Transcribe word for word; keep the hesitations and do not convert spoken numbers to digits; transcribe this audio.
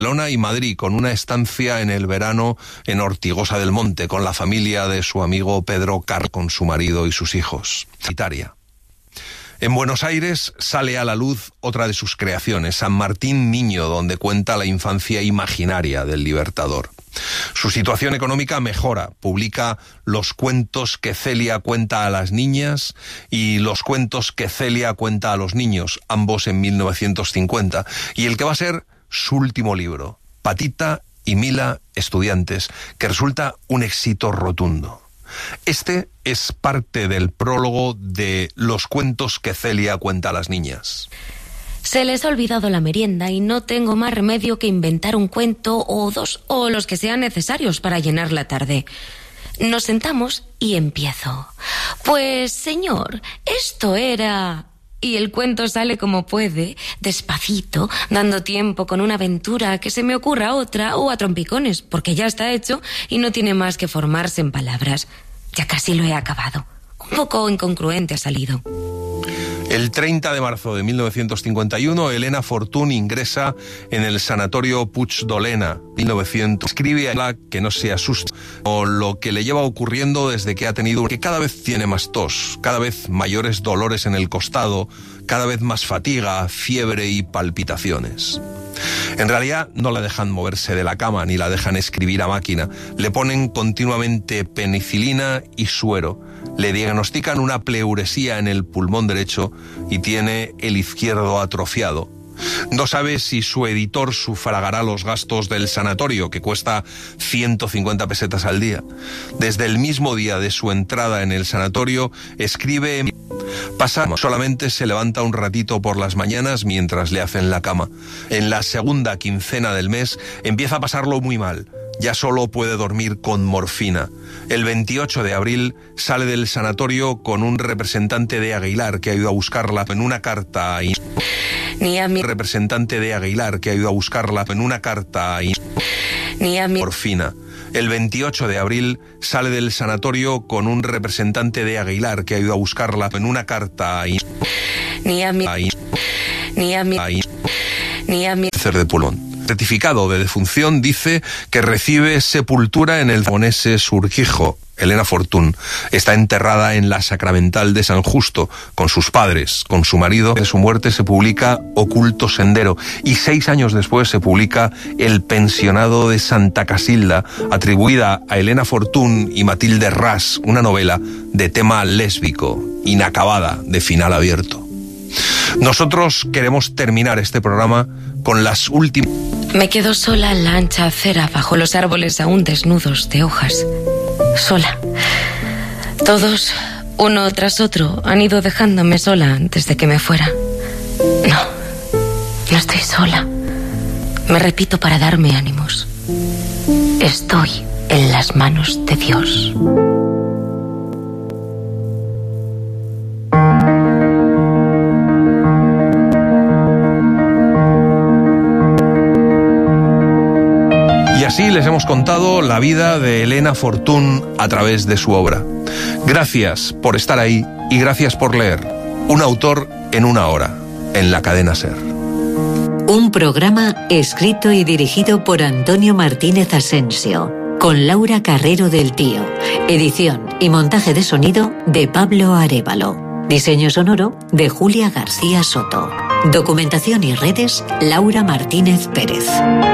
Barcelona y Madrid, con una estancia en el verano en Ortigosa del Monte, con la familia de su amigo Pedro Car, con su marido y sus hijos. Italia. En Buenos Aires sale a la luz otra de sus creaciones, San Martín Niño, donde cuenta la infancia imaginaria del Libertador. Su situación económica mejora, publica Los cuentos que Celia cuenta a las niñas y Los cuentos que Celia cuenta a los niños, ambos en mil novecientos cincuenta, y el que va a ser su último libro, Patita y Mila estudiantes, que resulta un éxito rotundo. Este es parte del prólogo de Los cuentos que Celia cuenta a las niñas. Se les ha olvidado la merienda y no tengo más remedio que inventar un cuento o dos, o los que sean necesarios para llenar la tarde. Nos sentamos y empiezo. Pues, señor, esto era... Y el cuento sale como puede, despacito, dando tiempo con una aventura que se me ocurra otra o a trompicones, porque ya está hecho y no tiene más que formarse en palabras. Ya casi lo he acabado. Un poco incongruente ha salido. El treinta de marzo de mil novecientos cincuenta y uno, Elena Fortún ingresa en el sanatorio Puig d'Olena, mil novecientos. Escribe a ella que no se asuste o lo que le lleva ocurriendo desde que ha tenido, que cada vez tiene más tos, cada vez mayores dolores en el costado, cada vez más fatiga, fiebre y palpitaciones. En realidad no la dejan moverse de la cama ni la dejan escribir a máquina. Le ponen continuamente penicilina y suero. Le diagnostican una pleuresía en el pulmón derecho y tiene el izquierdo atrofiado. No sabe si su editor sufragará los gastos del sanatorio, que cuesta ciento cincuenta pesetas al día. Desde el mismo día de su entrada en el sanatorio, escribe... Pasa, solamente se levanta un ratito por las mañanas mientras le hacen la cama. En la segunda quincena del mes empieza a pasarlo muy mal. Ya solo puede dormir con morfina. El veintiocho de abril sale del sanatorio con un representante de Aguilar que ha ido a buscarla en una carta a... Ni a mi... Representante de Aguilar que ha ido a buscarla en una carta a... Ni a mi... Morfina. El veintiocho de abril sale del sanatorio con un representante de Aguilar que ha ido a buscarla en una carta a... Ni a mi... Ni a mi... Ni a mi... Cáncer de pulmón. Certificado de defunción dice que recibe sepultura en el Fonese Surquijo. Elena Fortún está enterrada en la Sacramental de San Justo con sus padres, con su marido. De su muerte se publica Oculto Sendero y seis años después se publica El pensionado de Santa Casilda, atribuida a Elena Fortún y Matilde Ras, una novela de tema lésbico, inacabada, de final abierto. Nosotros queremos terminar este programa con las últimas... Me quedo sola en la ancha acera bajo los árboles aún desnudos de hojas. Sola. Todos, uno tras otro, han ido dejándome sola antes de que me fuera. No, no estoy sola. Me repito para darme ánimos. Estoy en las manos de Dios. Así les hemos contado la vida de Elena Fortún a través de su obra. Gracias por estar ahí y gracias por leer. Un autor en una hora, en la cadena SER. Un programa escrito y dirigido por Antonio Martínez Asensio, con Laura Carrero del Tío. Edición y montaje de sonido de Pablo Arévalo. Diseño sonoro de Julia García Soto. Documentación y redes, Laura Martínez Pérez.